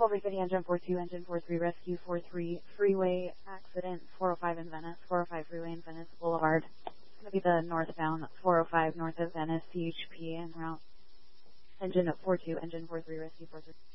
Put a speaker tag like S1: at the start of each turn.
S1: Culver City, engine 42, engine 43, rescue 43, freeway accident, 405 in Venice, 405 freeway in Venice Boulevard. It's going to be the northbound 405 north of Venice, CHP en route. Engine 42, engine 43, rescue 43.